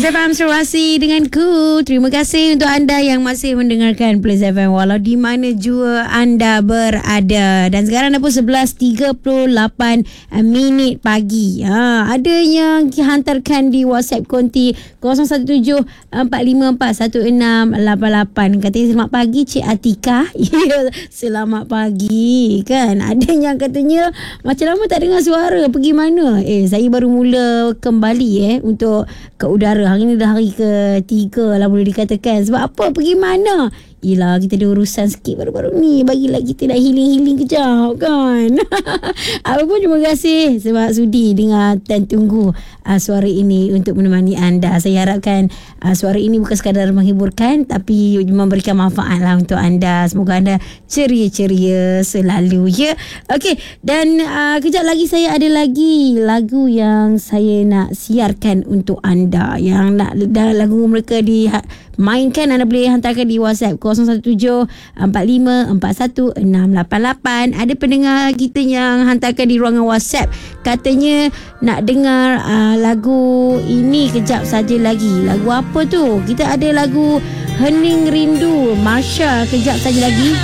FM Serasi denganku. Terima kasih untuk anda yang masih mendengarkan Plus FM walau di mana jua anda berada. Dan sekarang dah pun 11.38 minit pagi. Ada yang hantarkan di WhatsApp konti 017-4541-688. Katanya selamat pagi Cik Atika. Ya, selamat pagi kan. Ada yang katanya macam lama tak dengar suara, pergi mana? Saya baru mula kembali untuk ke udara. Hari ni dah hari ke-3 lah boleh dikatakan. Sebab apa? Pergi mana? Yelah, kita ada urusan sikit baru-baru ni. Bagilah kita nak healing kejap kan. Apa pun terima kasih sebab sudi dengar dan tunggu suara ini untuk menemani anda. Saya harapkan suara ini bukan sekadar menghiburkan tapi memberikan manfaat lah untuk anda. Semoga anda ceria-ceria selalu ya. Okey, dan kejap lagi saya ada lagi lagu yang saya nak siarkan untuk anda. Yang nak lagu mereka mainkan, anda boleh hantarkan di WhatsApp 017-4541-688. Ada pendengar kita yang hantarkan di ruangan WhatsApp, katanya nak dengar lagu ini kejap saja lagi. Lagu apa tu? Kita ada lagu Hening Rindu Marsha kejap saja lagi.